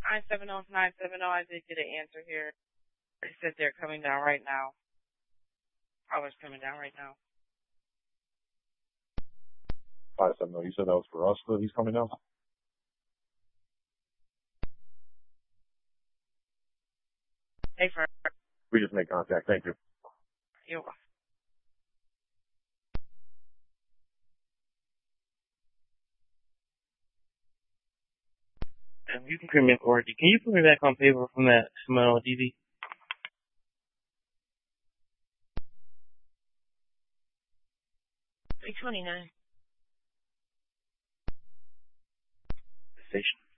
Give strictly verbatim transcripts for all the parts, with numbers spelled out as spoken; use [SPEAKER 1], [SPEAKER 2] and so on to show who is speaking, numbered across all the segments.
[SPEAKER 1] nine seven zero nine seven zero. I did get an answer here. They said they're coming down right now. Power's coming down right now.
[SPEAKER 2] five seven zero. You said that was for us that he's coming down?
[SPEAKER 1] Hey, for
[SPEAKER 2] We just made contact. Thank you.
[SPEAKER 1] You're welcome.
[SPEAKER 3] You can put me on Can you put me back on paper from that Shimano D V?
[SPEAKER 1] three twenty-nine.
[SPEAKER 3] Station.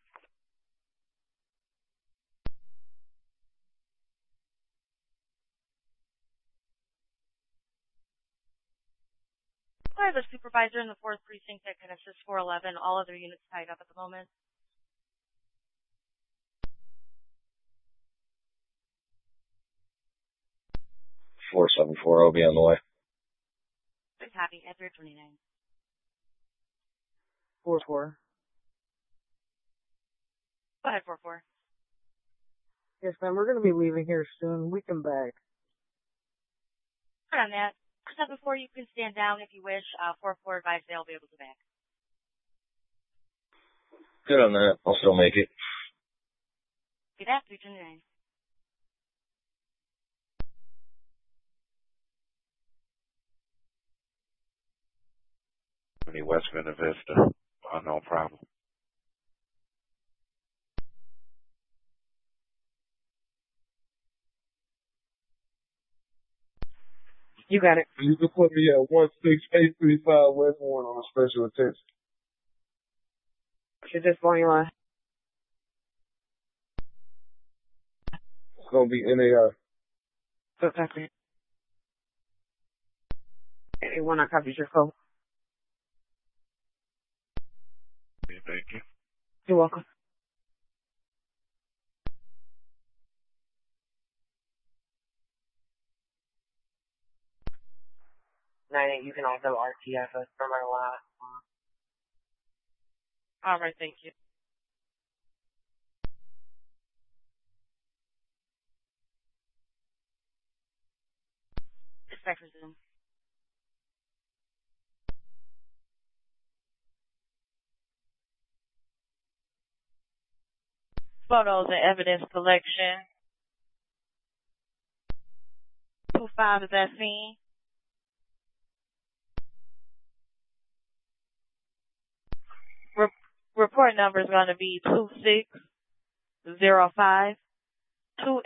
[SPEAKER 4] I have a supervisor in the fourth precinct that can assist four eleven. All other units tied up at the moment.
[SPEAKER 5] four seven four, I'll be on the way.
[SPEAKER 4] It's happy at three twenty-nine.
[SPEAKER 6] four four.
[SPEAKER 4] Go ahead, four four.
[SPEAKER 6] Yes, ma'am. We're going to be leaving here soon. We can back.
[SPEAKER 4] Good on that. seven four, you can stand down if you wish. Uh, four four advise they'll be able to back.
[SPEAKER 5] Good on that. I'll still make it.
[SPEAKER 4] Be back, three twenty-nine.
[SPEAKER 7] West Vista Vista. Oh, no problem.
[SPEAKER 6] You got it.
[SPEAKER 8] You can put me at one six eight three five West Warren on a special attention.
[SPEAKER 6] Should this volume line?
[SPEAKER 8] It's going to be N A R.
[SPEAKER 6] So copy. Anyone I copy your code.
[SPEAKER 7] Thank you.
[SPEAKER 6] You're welcome. Nine eight, you can also R T F us from our last one.
[SPEAKER 1] All right, thank you.
[SPEAKER 4] Dispatch resume.
[SPEAKER 1] Photos and evidence collection. Two five is that scene. Re- report number is going to be two six zero five two